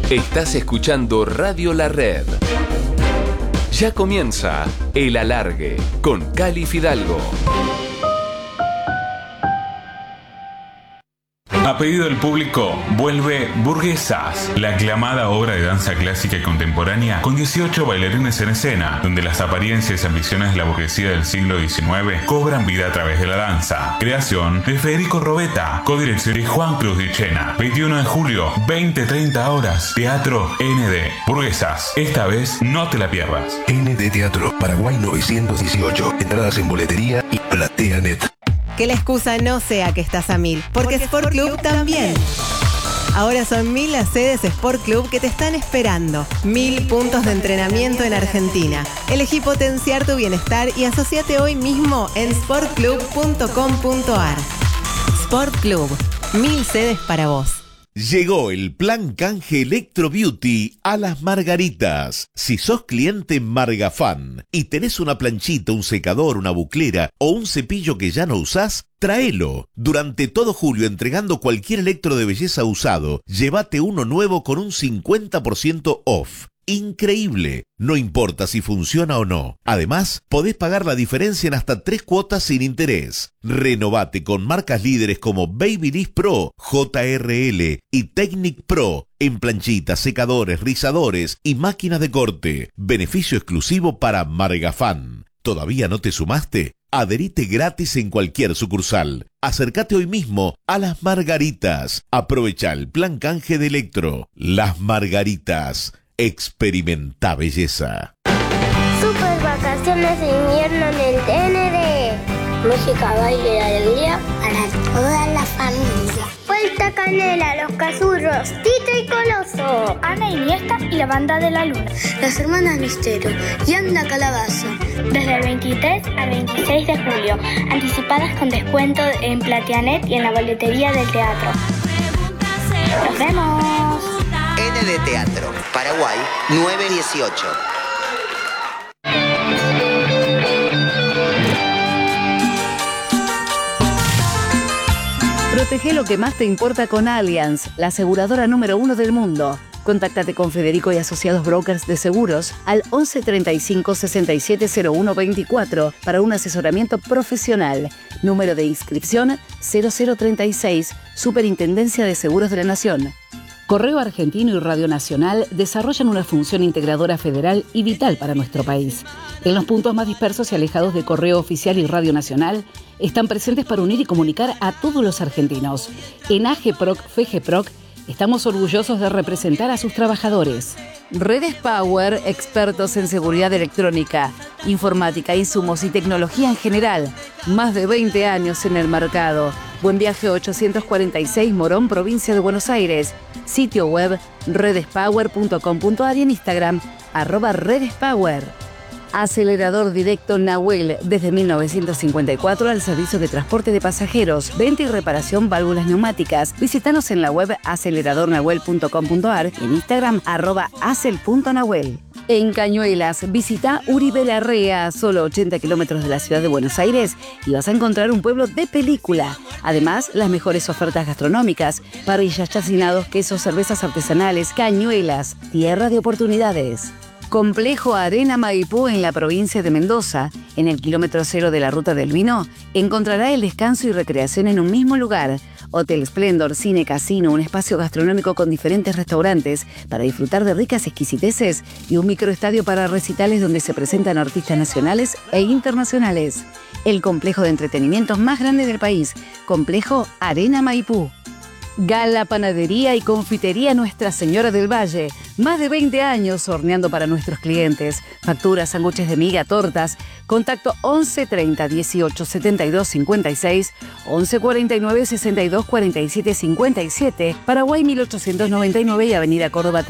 Estás escuchando Radio La Red. Ya comienza El Alargue con Cali Fidalgo. A pedido del público, vuelve Burguesas, la aclamada obra de danza clásica y contemporánea con 18 bailarines en escena, donde las apariencias y ambiciones de la burguesía del siglo XIX cobran vida a través de la danza. Creación de Federico Robeta, codirección de Juan Cruz Dichena. 21 de julio, 20-30 horas, Teatro ND. Burguesas, esta vez no te la pierdas. ND Teatro, Paraguay 918, entradas en boletería y PlateaNet. Que la excusa no sea que estás a 1000, porque Sport Club también. Ahora son 1000 las sedes Sport Club que te están esperando. 1000 puntos de entrenamiento en Argentina. Elegí potenciar tu bienestar y asociate hoy mismo en sportclub.com.ar. Sport Club, 1000 sedes para vos. Llegó el plan canje Electro Beauty a Las Margaritas. Si sos cliente Margafan y tenés una planchita, un secador, una buclera o un cepillo que ya no usás, tráelo. Durante todo julio, entregando cualquier electro de belleza usado, llévate uno nuevo con un 50% off. Increíble. No importa si funciona o no. Además, podés pagar la diferencia en hasta 3 cuotas sin interés. Renovate con marcas líderes como Babyliss Pro, JRL y Technic Pro en planchitas, secadores, rizadores y máquinas de corte. Beneficio exclusivo para Margafan. ¿Todavía no te sumaste? Adherite gratis en cualquier sucursal. Acércate hoy mismo a Las Margaritas. Aprovecha el plan canje de Electro. Las Margaritas. Experimenta belleza. Super vacaciones de invierno en el TND. Música, baile y alegría para toda la familia. Vuelta Canela, Los Cazurros, Tito y Coloso, Ana Iniesta y la Banda de la Luna, Las Hermanas Misterio y Anda Calabaza. Desde el 23 al 26 de julio, anticipadas con descuento en PlateaNet y en la boletería del teatro. ¡Nos vemos! ND Teatro, Paraguay 918. Protege lo que más te importa con Allianz, la aseguradora número 1 del mundo. Contáctate con Federico y Asociados Brokers de Seguros al 11 35 67 01 24 para un asesoramiento profesional. Número de inscripción 0036, Superintendencia de Seguros de la Nación. Correo Argentino y Radio Nacional desarrollan una función integradora federal y vital para nuestro país. En los puntos más dispersos y alejados de Correo Oficial y Radio Nacional, están presentes para unir y comunicar a todos los argentinos. En AGPROC, FGPROC, estamos orgullosos de representar a sus trabajadores. Redes Power, expertos en seguridad electrónica, informática, insumos y tecnología en general. Más de 20 años en el mercado. Buen Viaje 846 Morón, provincia de Buenos Aires. Sitio web redespower.com.ar y en Instagram @redespower. Acelerador directo Nahuel, desde 1954 al servicio de transporte de pasajeros, venta y reparación válvulas neumáticas. Visítanos en la web aceleradornahuel.com.ar y en Instagram @acel.nahuel. En Cañuelas, visita Uribe Larrea, solo 80 kilómetros de la ciudad de Buenos Aires, y vas a encontrar un pueblo de película. Además, las mejores ofertas gastronómicas, parrillas, chacinados, quesos, cervezas artesanales. Cañuelas, tierra de oportunidades. Complejo Arena Maipú en la provincia de Mendoza, en el kilómetro 0 de la Ruta del Vino, encontrará el descanso y recreación en un mismo lugar. Hotel Splendor, cine, casino, un espacio gastronómico con diferentes restaurantes para disfrutar de ricas exquisiteces y un microestadio para recitales donde se presentan artistas nacionales e internacionales. El complejo de entretenimiento más grande del país, Complejo Arena Maipú. Gala Panadería y Confitería Nuestra Señora del Valle. Más de 20 años horneando para nuestros clientes. Facturas, sándwiches de miga, tortas. Contacto 11 30 18 72 56, 11 49 62 47 57, Paraguay 1899 y Avenida Córdoba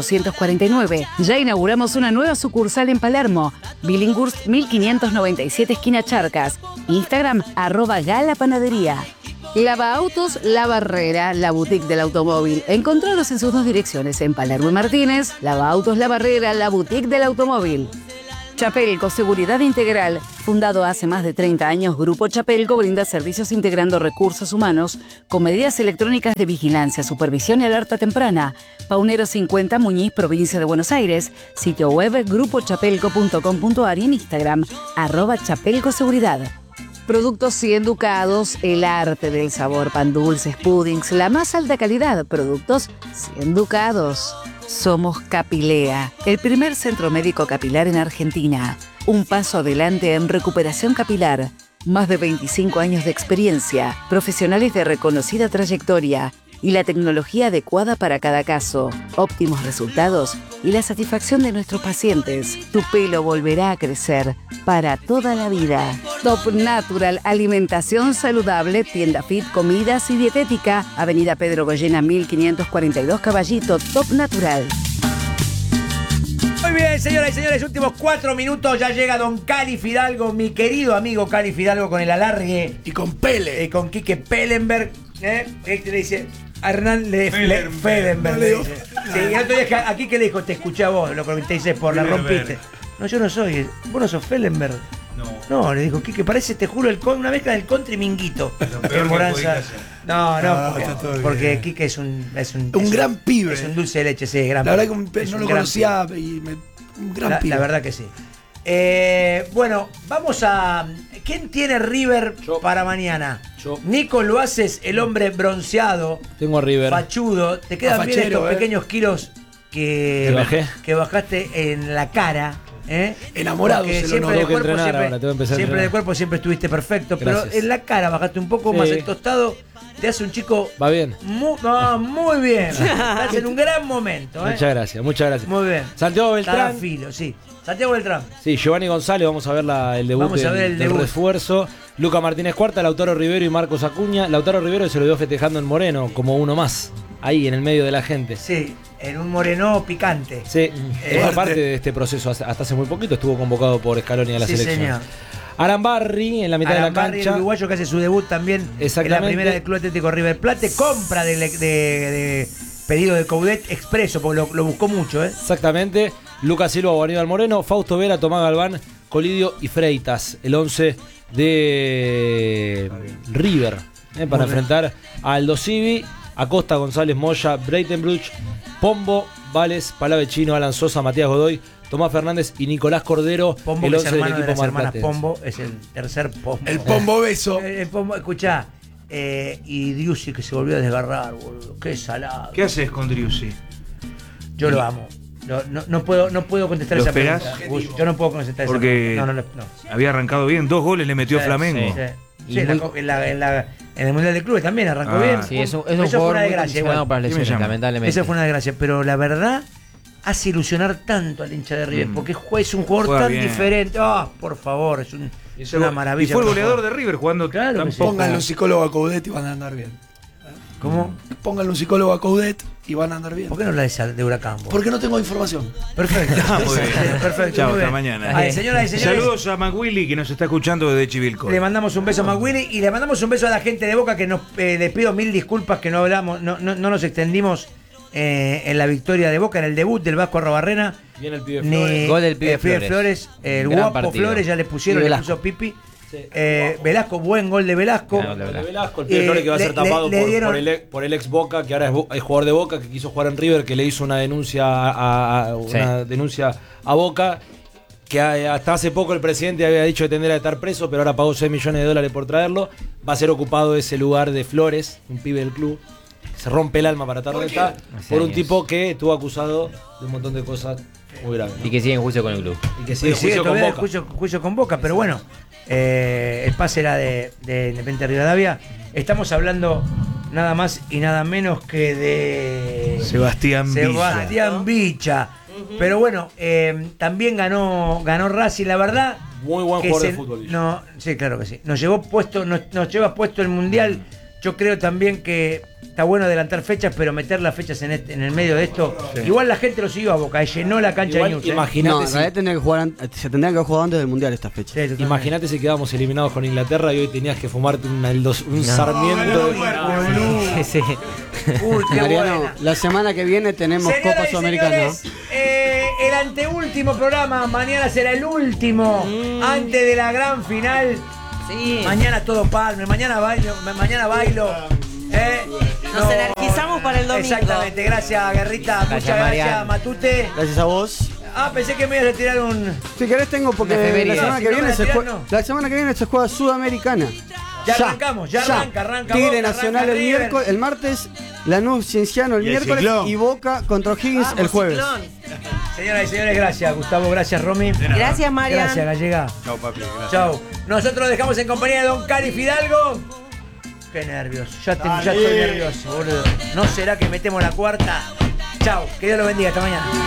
3249. Ya inauguramos una nueva sucursal en Palermo. Billinghurst 1597, esquina Charcas. Instagram @Gala Panadería. Lava Autos La Barrera, la boutique del automóvil. Encontraros en sus dos direcciones, en Palermo y Martínez. Lava Autos La Barrera, la boutique del automóvil. Chapelco, seguridad integral. Fundado hace más de 30 años, Grupo Chapelco brinda servicios integrando recursos humanos con medidas electrónicas de vigilancia, supervisión y alerta temprana. Paunero 50, Muñiz, provincia de Buenos Aires. Sitio web grupochapelco.com.ar y en Instagram, @chapelcoseguridad. Productos 100 ducados, el arte del sabor, pan dulces, puddings, la más alta calidad. Productos 100 ducados. Somos Capilea, el primer centro médico capilar en Argentina. Un paso adelante en recuperación capilar. Más de 25 años de experiencia, profesionales de reconocida trayectoria y la tecnología adecuada para cada caso. Óptimos resultados y la satisfacción de nuestros pacientes. Tu pelo volverá a crecer para toda la vida. Top Natural, alimentación saludable, tienda fit, comidas y dietética. Avenida Pedro Goyena 1542 Caballito, Top Natural. Muy bien, señoras y señores, últimos 4 minutos, ya llega don Cali Fidalgo, mi querido amigo Cali Fidalgo con el alargue. Y con Pele. Con Quique Pellenberg. Este le dice a Hernán Fellenberg. Le dice. Sí, y el otro día aquí que le dijo, te escuché a vos, lo que te dice por la rompiste. No, yo no soy, vos no sos Fellenberg. No, le dijo, Quique, parece, te juro, una mezcla del country Minguito. No, porque Quique es un gran pibe. Es un dulce de leche, sí, gran pibe. La pibe. verdad que no lo conocía y un gran pibe. La verdad que sí. Bueno, vamos a... ¿Quién tiene River para mañana? Yo. Nico Loaces, el hombre bronceado. Tengo a River. Fachudo. ¿Te quedan bien estos pequeños kilos que bajaste en la cara? Enamorado, siempre del cuerpo siempre estuviste perfecto. Gracias. Pero en la cara bajaste un poco más. El tostado te hace un chico. Va bien. Muy bien. Estás en un gran momento. Muchas gracias. Muy bien. Santiago Beltrán. Filo, sí. Santiago Beltrán. Sí, Giovanni González, vamos a ver el debut del refuerzo. Luca Martínez Cuarta, Lautaro Rivero y Marcos Acuña. Lautaro Rivero se lo vio festejando en Moreno como uno más, ahí en el medio de la gente. Sí, en un Moreno picante. Sí, es parte de este proceso. Hasta hace muy poquito estuvo convocado por Scaloni a la selección. Señor. Arambarri en la mitad de la cancha. El uruguayo que hace su debut también en la primera del Club Atlético River Plate. Compra de pedido de Coudet expreso, porque lo buscó mucho. Exactamente. Lucas Silva o Aníbal Moreno, Fausto Vera, Tomás Galván, Colidio y Freitas. El 11 de River para enfrentar a Aldo Civi, Acosta, González, Moya, Breitenbruch, Pombo, Vales, Palavecino, Alan Sosa, Matías Godoy, Tomás Fernández y Nicolás Cordero. Pombo, el 11 del equipo Marplatense. Pombo es el tercer Pombo. El Pombo beso. El Pombo, escuchá. Y Driussi que se volvió a desgarrar, boludo. Qué salado. ¿Qué haces con Driussi? Yo lo amo. No puedo contestar esa pregunta. Yo no puedo contestar esa pregunta. No. Había arrancado bien, 2 goles le metió a Flamengo. Sí, en el Mundial de Clubes también arrancó bien. Sí, es un jugador muy condicionado para lesiones, lamentablemente. Eso fue una desgracia, pero la verdad hace ilusionar tanto al hincha de River, porque es un jugador tan diferente. Por favor, es una maravilla. Y fue el goleador de River jugando. Claro, pónganle un psicólogo a Coudet y van a andar bien. ¿Cómo? Pónganle un psicólogo a Coudet y van a andar bien. ¿Por qué no hablas de Huracán? Porque no tengo información. Perfecto. Muy bien. Perfecto. Chao, hasta mañana. Señoras y señores. Saludos a McWilly que nos está escuchando desde Chivilcoy. Le mandamos un beso a McWilly y le mandamos un beso a la gente de Boca que les pido 1000 disculpas que no hablamos, no nos extendimos en la victoria de Boca, en el debut del Vasco Arrobarrena. Bien el pibe Flores. Gol del pibe Flores. El guapo partido. Flores ya le puso Pipi. Sí. Velasco, buen gol de Velasco. El pibe Flores que va a ser tapado por el ex Boca, que ahora es jugador de Boca, que quiso jugar en River, que le hizo una denuncia a Boca, que hasta hace poco el presidente había dicho que tendría que estar preso, pero ahora pagó $6 millones por traerlo. Va a ser ocupado ese lugar de Flores, un pibe del club. Se rompe el alma para estar donde está, por un tipo que estuvo acusado de un montón de cosas muy graves, ¿no? Y que sigue en juicio con el club. Y que sigue en juicio con Boca, pero bueno, el pase era de Independiente Rivadavia. Estamos hablando nada más y nada menos que de Sebastián Vicha. Pero bueno, también ganó Racing, la verdad. Muy buen jugador de fútbol. Sí, claro que sí. Nos lleva puesto el Mundial. Yo creo también que está bueno adelantar fechas, pero meter las fechas en el medio de esto. Sí. Igual la gente lo siguió a Boca, llenó la cancha de News. Imagínate se tendrían que haber jugado antes del Mundial esta fecha. Sí, imagínate si quedábamos eliminados con Inglaterra y hoy tenías que fumarte un Sarmiento. Mariano, la semana que viene tenemos Copa Sudamericana. El anteúltimo programa. Mañana será el último. Antes de la gran final. Sí. Mañana todo palme. Mañana bailo. Nos energizamos para el domingo. Exactamente. Gracias, Guerrita. Muchas gracias, Mariano. Matute. Gracias a vos. Pensé que me ibas a tirar un... Si querés tengo porque Una efeméride. la semana Si que no viene me la se tirás, juega. no. La semana que viene se juega Sudamericana. Ya arrancamos, arranca. Tigre Boca, Nacional arranca el River. miércoles, el martes, Lanús Cienciano el Y el miércoles Ciclón. y Boca contra O'Higgins el jueves. Señoras y señores, gracias Gustavo, gracias Romy. Gracias, Marian. Gracias Gallega. Chao, papi. Gracias. Chao. Nosotros dejamos en compañía de Don Cali Fidalgo. Qué nervios, ya estoy nervioso, boludo. ¿No será que metemos la cuarta? Chao, que Dios lo bendiga, hasta mañana.